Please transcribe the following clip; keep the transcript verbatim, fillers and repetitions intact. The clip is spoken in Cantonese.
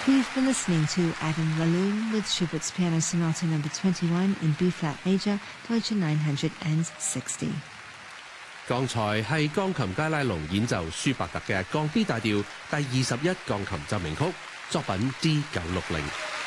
We've been listening to Adam Walloon with Schubert's Piano Sonata Number twenty-one in B-flat major, Deutsche nine hundred sixty。 剛才係鋼琴加拉隆演奏舒伯特嘅降 B 大調第二十一鋼琴奏鳴曲作品 D 九六零。